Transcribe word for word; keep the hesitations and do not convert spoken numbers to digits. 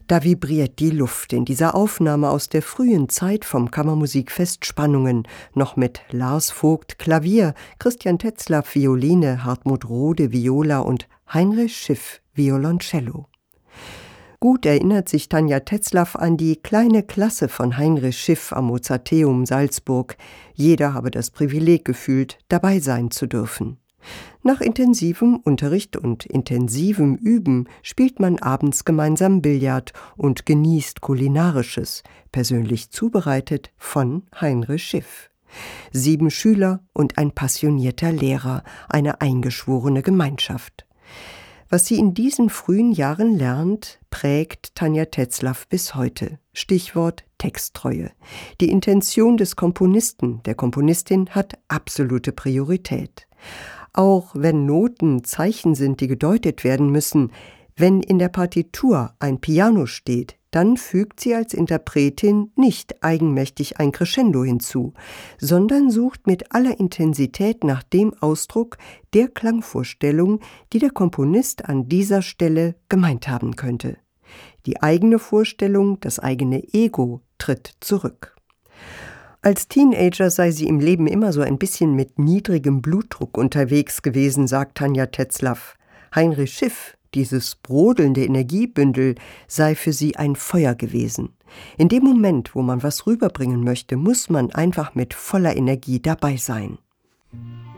Da vibriert die Luft in dieser Aufnahme aus der frühen Zeit vom Kammermusikfest Spannungen, noch mit Lars Vogt Klavier, Christian Tetzlaff Violine, Hartmut Rohde Viola und Heinrich Schiff Violoncello. Gut erinnert sich Tanja Tetzlaff an die kleine Klasse von Heinrich Schiff am Mozarteum Salzburg. Jeder habe das Privileg gefühlt, dabei sein zu dürfen. Nach intensivem Unterricht und intensivem Üben spielt man abends gemeinsam Billard und genießt Kulinarisches, persönlich zubereitet von Heinrich Schiff. Sieben Schüler und ein passionierter Lehrer, eine eingeschworene Gemeinschaft. Was sie in diesen frühen Jahren lernt, prägt Tanja Tetzlaff bis heute. Stichwort Texttreue. Die Intention des Komponisten, der Komponistin hat absolute Priorität. Auch wenn Noten Zeichen sind, die gedeutet werden müssen, wenn in der Partitur ein Piano steht, dann fügt sie als Interpretin nicht eigenmächtig ein Crescendo hinzu, sondern sucht mit aller Intensität nach dem Ausdruck der Klangvorstellung, die der Komponist an dieser Stelle gemeint haben könnte. Die eigene Vorstellung, das eigene Ego tritt zurück. Als Teenager sei sie im Leben immer so ein bisschen mit niedrigem Blutdruck unterwegs gewesen, sagt Tanja Tetzlaff. Heinrich Schiff, dieses brodelnde Energiebündel, sei für sie ein Feuer gewesen. In dem Moment, wo man was rüberbringen möchte, muss man einfach mit voller Energie dabei sein.